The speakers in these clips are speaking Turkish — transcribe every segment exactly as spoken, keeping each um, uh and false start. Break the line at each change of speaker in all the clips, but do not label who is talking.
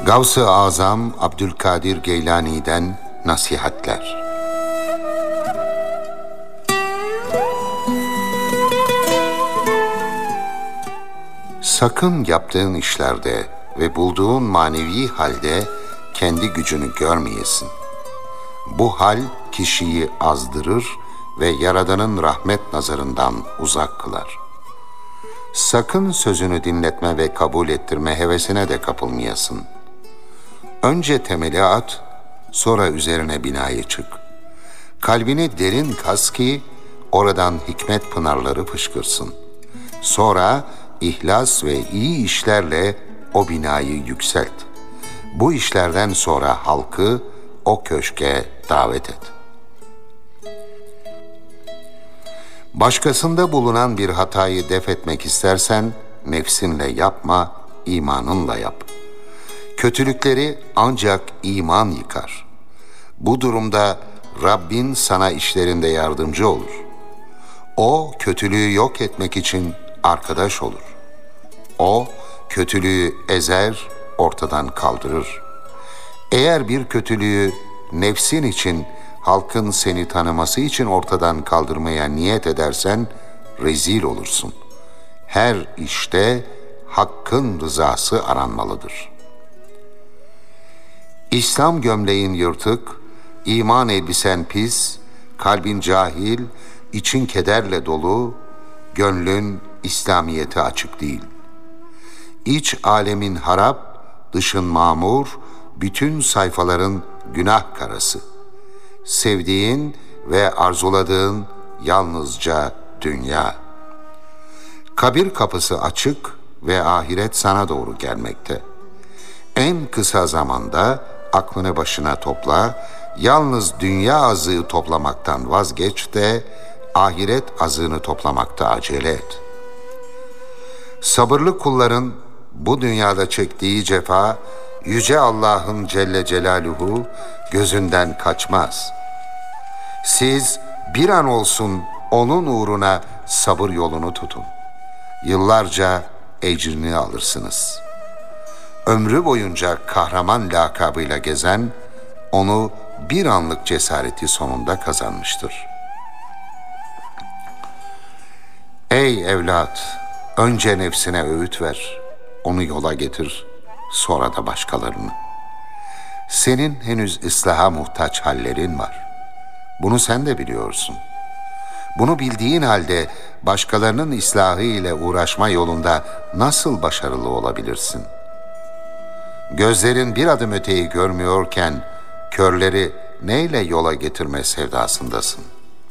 Gavs-ı Azam Abdülkadir Geylani'den nasihatler. Sakın yaptığın işlerde ve bulduğun manevi halde kendi gücünü görmeyesin. Bu hal kişiyi azdırır ve Yaradan'ın rahmet nazarından uzak kılar. Sakın sözünü dinletme ve kabul ettirme hevesine de kapılmayasın. Önce temeli at, sonra üzerine binayı çık. Kalbini derin kas ki oradan hikmet pınarları fışkırsın. Sonra ihlas ve iyi işlerle o binayı yükselt. Bu işlerden sonra halkı o köşke davet et. Başkasında bulunan bir hatayı def etmek istersen nefsinle yapma, imanınla yap. Kötülükleri ancak iman yıkar. Bu durumda Rabbin sana işlerinde yardımcı olur. O kötülüğü yok etmek için arkadaş olur. O kötülüğü ezer, ortadan kaldırır. Eğer bir kötülüğü nefsin için, halkın seni tanıması için ortadan kaldırmaya niyet edersen rezil olursun. Her işte hakkın rızası aranmalıdır. İslam gömleğin yırtık, iman elbisen pis, kalbin cahil, için kederle dolu, gönlün İslamiyete açık değil. İç alemin harap, dışın mamur, bütün sayfaların günah karası. Sevdiğin ve arzuladığın yalnızca dünya. Kabir kapısı açık ve ahiret sana doğru gelmekte. En kısa zamanda aklını başına topla, yalnız dünya azığı toplamaktan vazgeç de ahiret azığını toplamakta acele et. Sabırlı kulların bu dünyada çektiği cefa, Yüce Allah'ın Celle Celaluhu gözünden kaçmaz. Siz bir an olsun onun uğruna sabır yolunu tutun. Yıllarca ecrini alırsınız. Ömrü boyunca kahraman lakabıyla gezen, onu bir anlık cesareti sonunda kazanmıştır. Ey evlat! Önce nefsine öğüt ver, onu yola getir, sonra da başkalarını. Senin henüz ıslaha muhtaç hallerin var. Bunu sen de biliyorsun. Bunu bildiğin halde başkalarının ıslahı ile uğraşma yolunda nasıl başarılı olabilirsin? Gözlerin bir adım öteyi görmüyorken körleri neyle yola getirme sevdasındasın?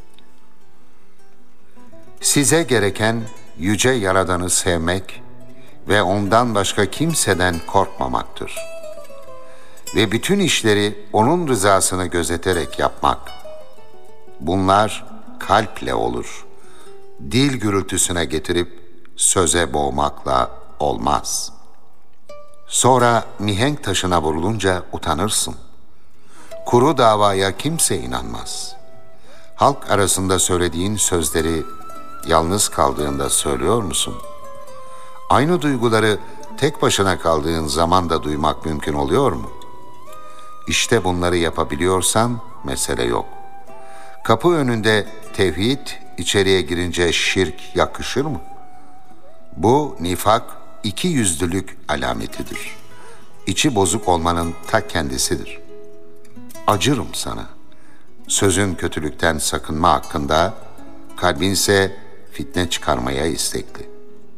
Size gereken Yüce Yaradan'ı sevmek ve ondan başka kimseden korkmamaktır. Ve bütün işleri onun rızasını gözeterek yapmak. Bunlar kalple olur. Dil gürültüsüne getirip söze boğmakla olmaz. Sonra mihenk taşına vurulunca utanırsın. Kuru davaya kimse inanmaz. Halk arasında söylediğin sözleri yalnız kaldığında söylüyor musun? Aynı duyguları tek başına kaldığın zaman da duymak mümkün oluyor mu? İşte bunları yapabiliyorsan mesele yok. Kapı önünde tevhid, içeriye girince şirk yakışır mı? Bu nifak, iki yüzlülük alametidir. İçi bozuk olmanın ta kendisidir. Acırım sana. Sözün kötülükten sakınma hakkında, kalbinse fitne çıkarmaya istekli.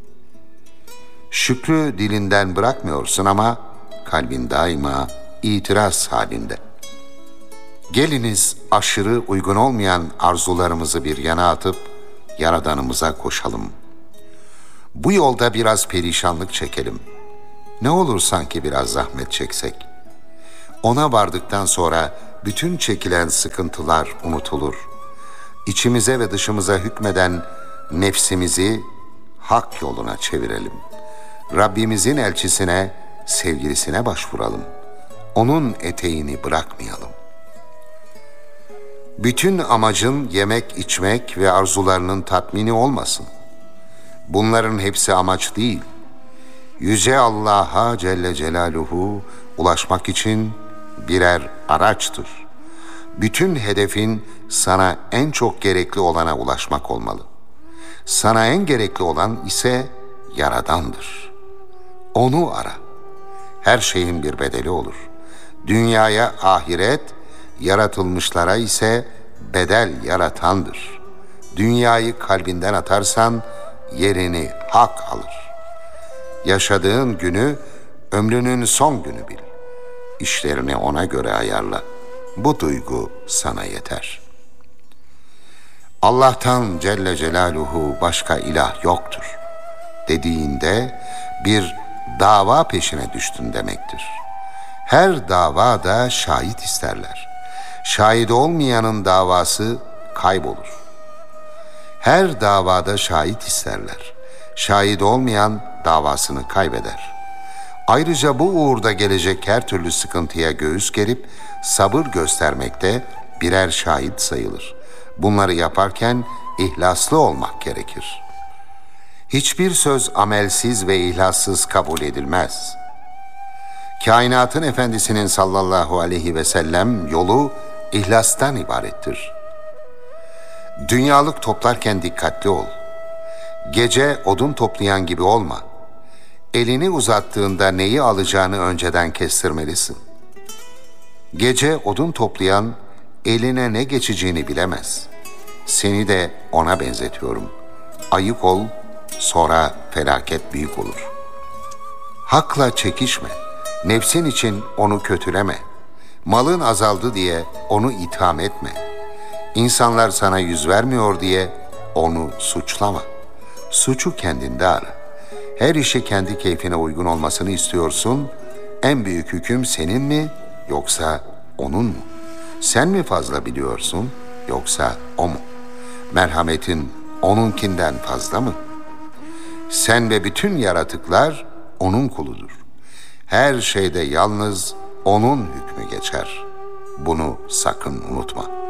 Şükrü dilinden bırakmıyorsun ama kalbin daima itiraz halinde. Geliniz aşırı uygun olmayan arzularımızı bir yana atıp Yaradanımıza koşalım. Bu yolda biraz perişanlık çekelim. Ne olur sanki biraz zahmet çeksek. Ona vardıktan sonra bütün çekilen sıkıntılar unutulur. İçimize ve dışımıza hükmeden nefsimizi hak yoluna çevirelim. Rabbimizin elçisine, sevgilisine başvuralım. Onun eteğini bırakmayalım. Bütün amacın yemek, içmek ve arzularının tatmini olmasın. Bunların hepsi amaç değil. Yüce Allah'a Celle Celaluhu ulaşmak için birer araçtır. Bütün hedefin sana en çok gerekli olana ulaşmak olmalı. Sana en gerekli olan ise Yaradan'dır. Onu ara. Her şeyin bir bedeli olur. Dünyaya ahiret, yaratılmışlara ise bedel yaratandır. Dünyayı kalbinden atarsan yerini hak alır. Yaşadığın günü ömrünün son günü bil. İşlerini ona göre ayarla. Bu duygu sana yeter. Allah'tan Celle Celaluhu başka ilah yoktur dediğinde bir dava peşine düştün demektir. Her davada şahit isterler. Şahit olmayanın davası kaybolur. Her davada şahit isterler. Şahit olmayan davasını kaybeder. Ayrıca bu uğurda gelecek her türlü sıkıntıya göğüs gerip sabır göstermekte birer şahit sayılır. Bunları yaparken ihlaslı olmak gerekir. Hiçbir söz amelsiz ve ihlassız kabul edilmez. Kainatın efendisinin sallallahu aleyhi ve sellem yolu ihlastan ibarettir. Dünyalık toplarken dikkatli ol. Gece odun toplayan gibi olma. Elini uzattığında neyi alacağını önceden kestirmelisin. Gece odun toplayan eline ne geçeceğini bilemez. Seni de ona benzetiyorum. Ayık ol, sonra felaket büyük olur. Hakla çekişme. Nefsin için onu kötüleme. Malın azaldı diye onu itham etme. İnsanlar sana yüz vermiyor diye onu suçlama. Suçu kendinde ara. Her işi kendi keyfine uygun olmasını istiyorsun. En büyük hüküm senin mi yoksa onun mu? Sen mi fazla biliyorsun yoksa o mu? Merhametin onunkinden fazla mı? Sen ve bütün yaratıklar onun kuludur. Her şeyde yalnız onun hükmü geçer. Bunu sakın unutma.